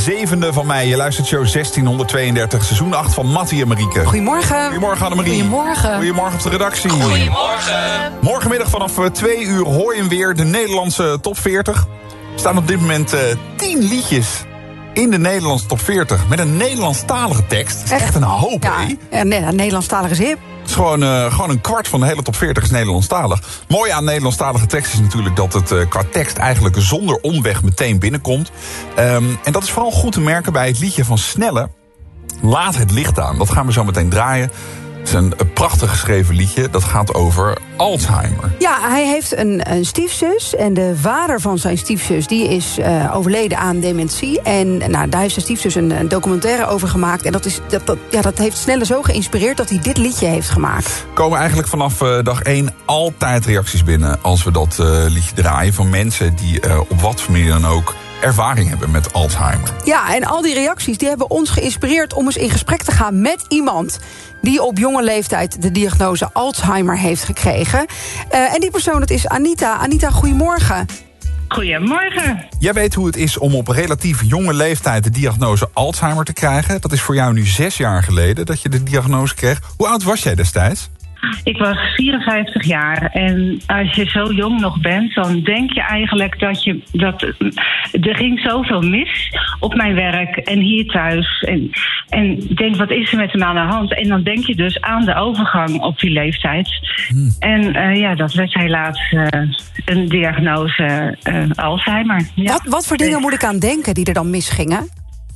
7e van mei. Je luistert show 1632, seizoen 8 van Mattie en Marieke. Goedemorgen. Goedemorgen Annemarie. Goedemorgen. Goedemorgen op de redactie. Goedemorgen. Morgenmiddag vanaf 2 uur hoor je hem weer, de Nederlandse top 40. Er staan op dit moment 10 liedjes in de Nederlandse top 40 met een Nederlandstalige tekst. Echt een hoop, hè? Ja, Nederlandstalig is hip. Het is gewoon een kwart van de hele top 40 is Nederlandstalig. Mooi aan Nederlandstalige tekst is natuurlijk dat het qua tekst eigenlijk zonder omweg meteen binnenkomt. En dat is vooral goed te merken bij het liedje van Snelle, Laat het licht aan. Dat gaan we zo meteen draaien. Het is een prachtig geschreven liedje. Dat gaat over Alzheimer. Ja, hij heeft een stiefzus. En de vader van zijn stiefzus die is overleden aan dementie. En daar heeft zijn stiefzus een documentaire over gemaakt. En dat heeft Snelle zo geïnspireerd dat hij dit liedje heeft gemaakt. Komen eigenlijk vanaf dag 1 altijd reacties binnen als we dat liedje draaien. Van mensen die op wat voor manier dan ook ervaring hebben met Alzheimer. Ja, en al die reacties die hebben ons geïnspireerd om eens in gesprek te gaan met iemand die op jonge leeftijd de diagnose Alzheimer heeft gekregen. En die persoon, dat is Anita. Anita, goedemorgen. Goedemorgen. Jij weet hoe het is om op relatief jonge leeftijd de diagnose Alzheimer te krijgen. Dat is voor jou nu 6 jaar geleden dat je de diagnose kreeg. Hoe oud was jij destijds? Ik was 54 jaar en als je zo jong nog bent, dan denk je eigenlijk dat er ging zoveel mis op mijn werk en hier thuis. En denk, wat is er met hem aan de hand? En dan denk je dus aan de overgang op die leeftijd. En dat werd helaas een diagnose Alzheimer. Ja. Wat voor dingen moet ik aan denken die er dan misgingen?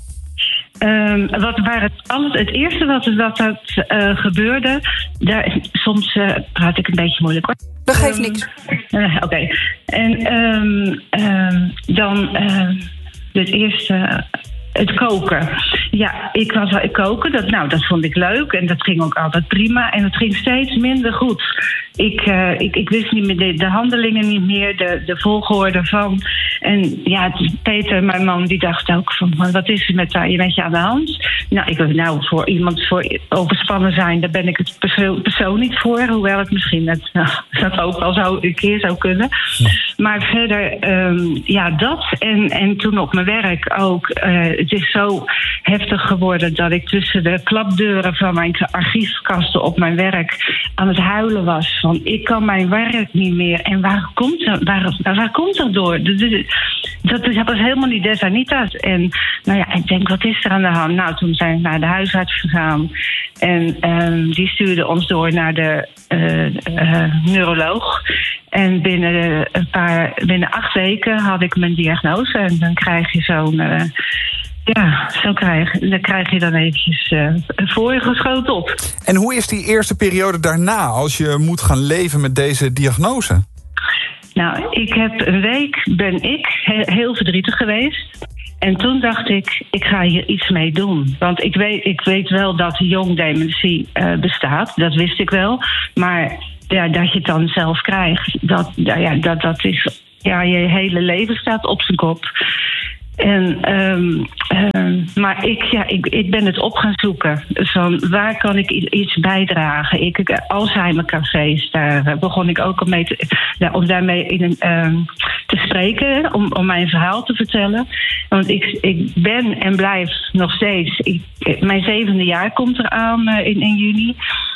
Het eerste wat gebeurde, soms praat ik een beetje moeilijk hoor. Dat geeft niks. Oké. En dan het eerste, het koken. Ja, ik was koken, dat vond ik leuk en dat ging ook altijd prima. En het ging steeds minder goed. Ik wist niet meer de handelingen niet meer, de volgorde van. En ja, Peter, mijn man, die dacht ook van, wat is er met je aan de hand? Voor iemand voor overspannen zijn, daar ben ik het persoon niet voor. Hoewel het misschien dat ook wel een keer zou kunnen. Maar verder, dat. En toen op mijn werk ook. Het is zo heftig geworden dat ik tussen de klapdeuren van mijn archiefkasten op mijn werk aan het huilen was. Van, ik kan mijn werk niet meer. En waar komt dat door? Dat was helemaal niet des Anita's. En ik denk, wat is er aan de hand? Nou, toen zijn we naar de huisarts gegaan. En die stuurde ons door naar de neuroloog. En binnen 8 weken had ik mijn diagnose. En dan krijg je dan krijg je dan eventjes voor je geschoten op. En hoe is die eerste periode daarna, als je moet gaan leven met deze diagnose? Nou, een week ben ik heel verdrietig geweest. En toen dacht ik ga hier iets mee doen. Want ik weet wel dat jong dementie bestaat. Dat wist ik wel. Maar dat je het dan zelf krijgt, dat is, je hele leven staat op zijn kop. Maar ik ben het op gaan zoeken. Van waar kan ik iets bijdragen? Alzheimercafés, daar begon ik ook om daarmee te spreken, om mijn verhaal te vertellen. Want ik ben en blijf nog steeds. Mijn 7e jaar komt eraan in juni.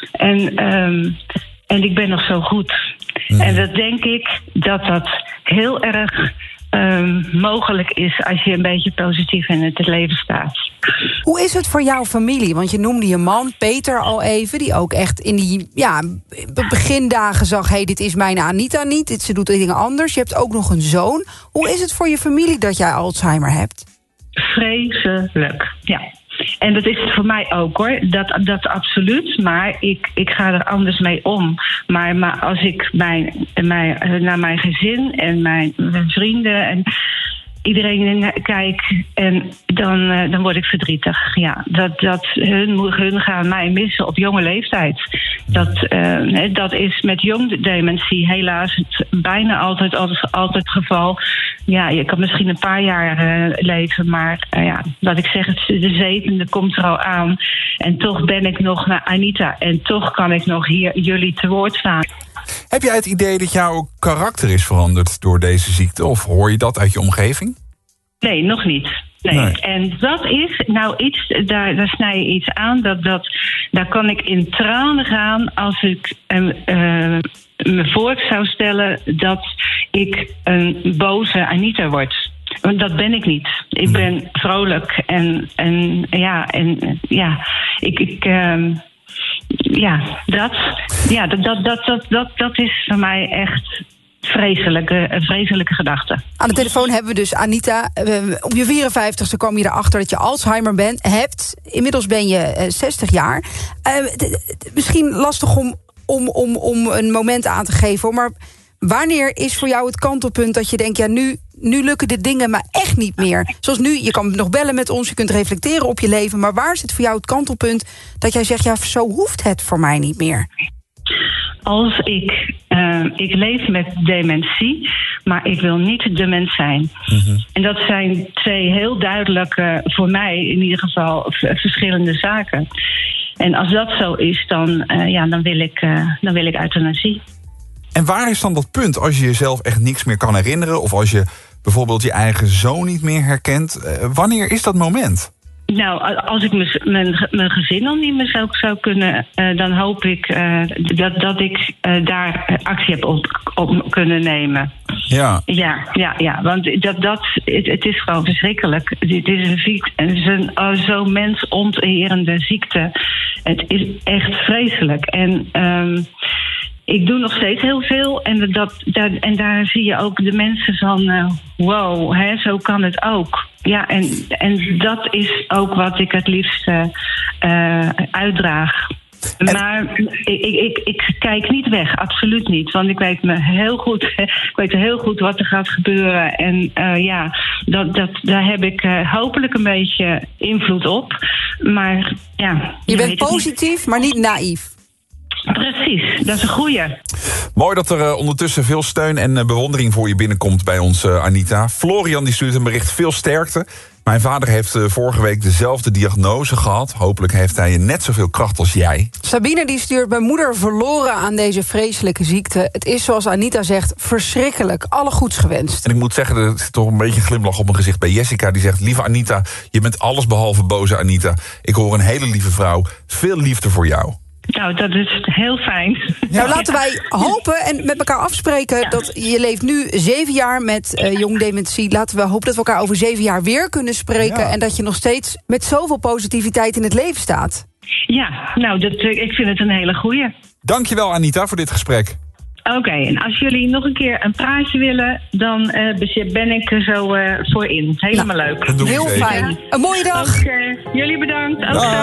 En ik ben nog zo goed. En dat denk ik dat heel erg mogelijk is als je een beetje positief in het leven staat. Hoe is het voor jouw familie? Want je noemde je man, Peter, al even, die ook echt in die begindagen zag, dit is mijn Anita niet, ze doet dingen anders. Je hebt ook nog een zoon. Hoe is het voor je familie dat jij Alzheimer hebt? Vreselijk, ja. En dat is het voor mij ook hoor, dat absoluut. Maar ik ga er anders mee om. Maar als ik naar mijn gezin en mijn vrienden en iedereen kijk, en dan word ik verdrietig. Ja, dat hun gaan mij missen op jonge leeftijd. Dat is met jong dementie helaas bijna altijd het geval. Ja, je kan misschien een paar jaar leven, maar wat ik zeg, de 7e komt er al aan. En toch ben ik nog naar Anita en toch kan ik nog hier jullie te woord staan. Heb jij het idee dat jouw karakter is veranderd door deze ziekte? Of hoor je dat uit je omgeving? Nee, nog niet. Nee. En dat is nou iets, daar snij je iets aan, daar kan ik in tranen gaan als ik me voor zou stellen dat ik een boze Anita word. Want dat ben ik niet. Ik ben vrolijk dat is voor mij echt een vreselijke gedachte. Aan de telefoon hebben we dus Anita. Op je 54ste kwam je erachter dat je Alzheimer hebt. Inmiddels ben je 60 jaar. Misschien lastig om een moment aan te geven, maar wanneer is voor jou het kantelpunt dat je denkt, ja, nu lukken de dingen maar echt niet meer? Zoals nu, je kan nog bellen met ons, je kunt reflecteren op je leven, maar waar zit voor jou het kantelpunt dat jij zegt, ja, zo hoeft het voor mij niet meer? Als ik leef met dementie, maar ik wil niet dement zijn. Mm-hmm. En dat zijn twee heel duidelijke, voor mij in ieder geval, verschillende zaken. En als dat zo is, dan wil ik euthanasie. En waar is dan dat punt als je jezelf echt niks meer kan herinneren, of als je bijvoorbeeld je eigen zoon niet meer herkent? Wanneer is dat moment? Nou, als ik mijn gezin dan niet meer zou kunnen, dan hoop ik dat ik daar actie heb op kunnen nemen. Ja. Ja, want het is gewoon verschrikkelijk. Dit is een ziekte, een zo mensonterende ziekte. Het is echt vreselijk. En ik doe nog steeds heel veel. En daar zie je ook de mensen van, wow, zo kan het ook. Ja, en dat is ook wat ik het liefst uitdraag. Maar ik kijk niet weg, absoluut niet. Want ik weet heel goed wat er gaat gebeuren. En daar heb ik hopelijk een beetje invloed op. Maar ja, je bent positief, maar niet naïef. Precies, dat is een goeie. Mooi dat er ondertussen veel steun en bewondering voor je binnenkomt bij ons, Anita. Florian die stuurt een bericht, veel sterkte. Mijn vader heeft vorige week dezelfde diagnose gehad. Hopelijk heeft hij net zoveel kracht als jij. Sabine die stuurt, mijn moeder verloren aan deze vreselijke ziekte. Het is zoals Anita zegt, verschrikkelijk. Alle goeds gewenst. En ik moet zeggen, er zit toch een beetje een glimlach op mijn gezicht bij Jessica. Die zegt, lieve Anita, je bent alles behalve boze Anita. Ik hoor een hele lieve vrouw. Veel liefde voor jou. Nou, dat is heel fijn. Ja. Nou, laten wij hopen en met elkaar afspreken dat je leeft nu 7 jaar met jong dementie. Laten we hopen dat we elkaar over 7 jaar weer kunnen spreken. Ja. En dat je nog steeds met zoveel positiviteit in het leven staat. Ja, nou, ik vind het een hele goeie. Dankjewel, Anita, voor dit gesprek. Oké, en als jullie nog een keer een praatje willen, dan ben ik er zo voor in. Helemaal leuk. Heel fijn. Een mooie dag. Jullie bedankt.